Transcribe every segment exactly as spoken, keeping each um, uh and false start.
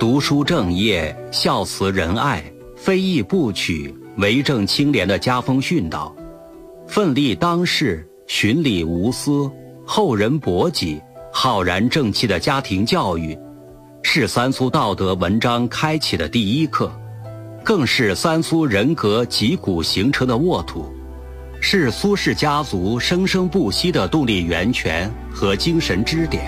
读书正业，孝慈仁爱，非义不取，为政清廉的家风训导，奋力当世，循礼无私，厚人薄己，浩然正气的家庭教育，是三苏道德文章开启的第一课，更是三苏人格脊骨形成的沃土，是苏氏家族生生不息的动力源泉和精神支点。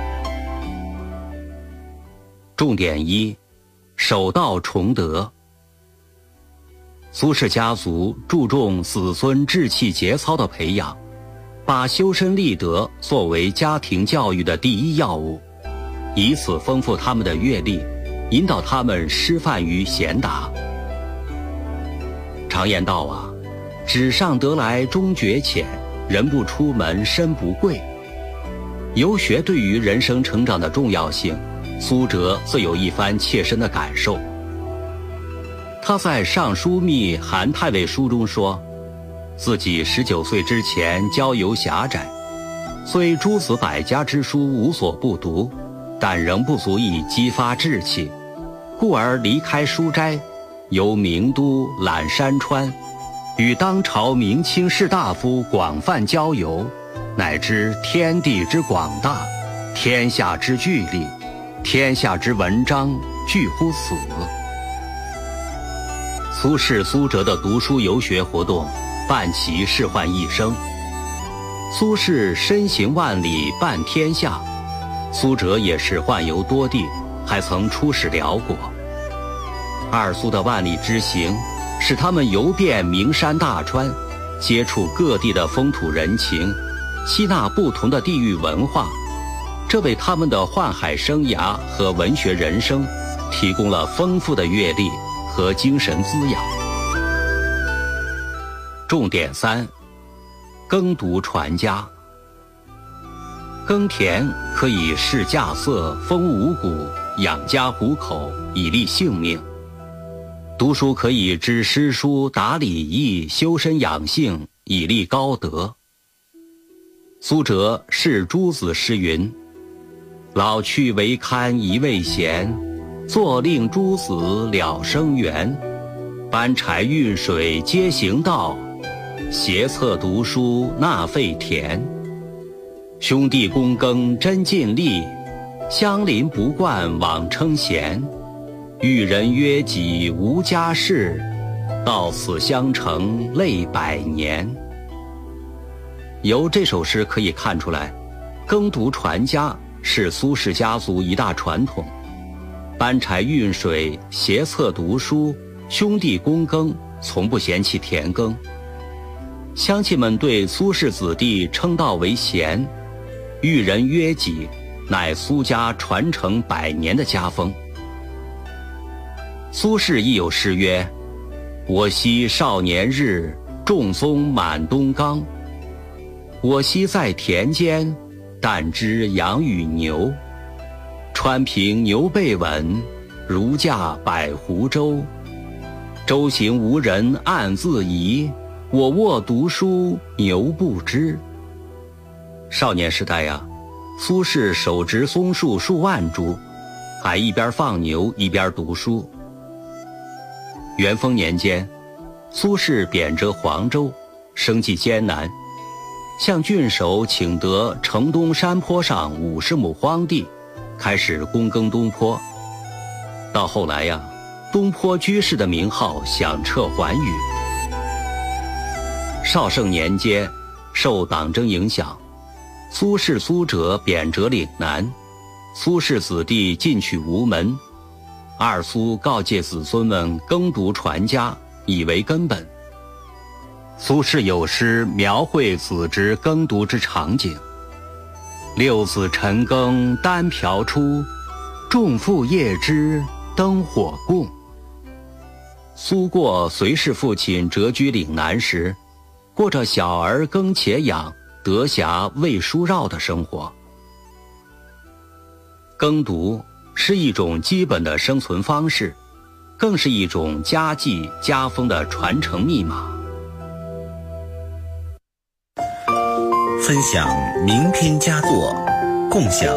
重点一，守道崇德。苏氏家族注重子孙志气节操的培养，把修身立德作为家庭教育的第一要务，以此丰富他们的阅历，引导他们师范于贤达。常言道啊，纸上得来终觉浅，人不出门身不贵。游学对于人生成长的重要性，苏辙自有一番切身的感受。他在《尚书密韩太尉书》中说，自己十九岁之前交游狭窄，虽诸子百家之书无所不读，但仍不足以激发志气，故而离开书斋，游名都、览山川，与当朝明清士大夫广泛交游，乃知天地之广大，天下之巨力，天下之文章巨乎此。苏轼、苏辙的读书游学活动伴其仕宦一生。苏轼身行万里半天下，苏辙也是宦游多地，还曾出使辽国。二苏的万里之行，使他们游遍名山大川，接触各地的风土人情，吸纳不同的地域文化，这为他们的宦海生涯和文学人生提供了丰富的阅历和精神滋养。重点三，耕读传家。耕田可以试稼穑，丰五谷，养家糊口，以利性命。读书可以知诗书，达礼义，修身养性，以立高德。苏辙是诸子诗云：老去为堪一位贤，坐令诸子了生源。搬柴运水皆行道，携册读书纳废田。兄弟躬耕真尽力，乡邻不惯枉称贤。遇人约己无家室，到此相承累百年。由这首诗可以看出来，耕读传家是苏氏家族一大传统。搬柴运水，携册读书，兄弟躬耕，从不嫌弃田耕。乡亲们对苏氏子弟称道为贤，遇人约己，乃苏家传承百年的家风。苏轼亦有诗曰：我昔少年日，种松满东冈。我昔在田间，但知养与牛。川平牛背稳，如驾百湖舟。舟行无人暗自疑，我卧读书牛不知。少年时代呀，苏轼手植松树数万株，还一边放牛一边读书。元丰年间，苏轼贬谪黄州，生计艰难，向郡守请得城东山坡上五十亩荒地，开始躬耕东坡。到后来呀，东坡居士的名号响彻寰宇。绍圣年间，受党争影响，苏轼、苏辙贬谪岭南，苏氏子弟进取无门。二苏告诫子孙们耕读传家，以为根本。苏轼有诗描绘子侄耕读之场景：六子晨耕单瓢出，众父夜织灯火供。苏过随侍父亲谪居岭南时，过着小儿耕且养，得暇喂书绕的生活。耕读是一种基本的生存方式，更是一种家技家风的传承密码。 分享名篇佳作，共享